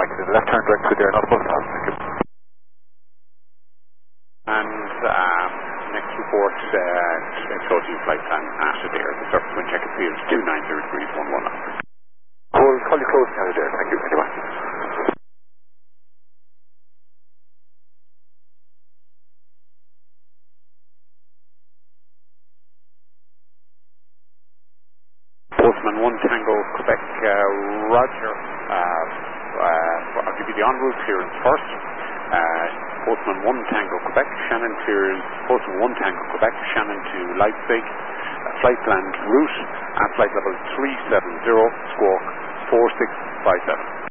back to the left turn direct through there, not above now. Thank you. And next report, closing flight plan after there. The surface wind check field 290 degrees 11 knots. We'll call you closing out of there. Thank you. Anyway. Postman 1 Tango Quebec, Roger. I'll give you the en route clearance first. Postman 1 Tango Quebec, Shannon clears Postman 1 Tango Quebec, Shannon to Leipzig. Flight plan route at flight level 370, squawk 4657.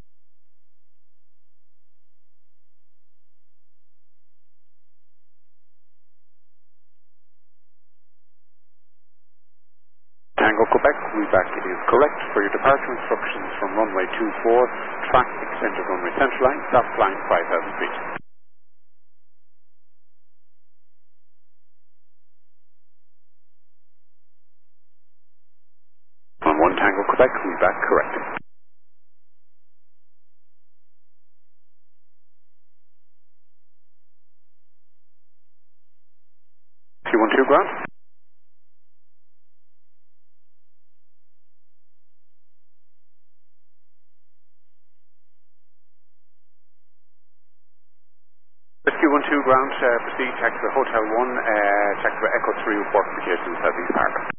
Tango Quebec, Quebec is correct for your departure instructions from runway 24, traffic center runway central line, stop flying 5,000 feet. On 1 Tango Quebec, Quebec correct. Q12 ground. Q12 ground, proceed, taxi Hotel 1, taxi Echo 3, report for Southeast Park.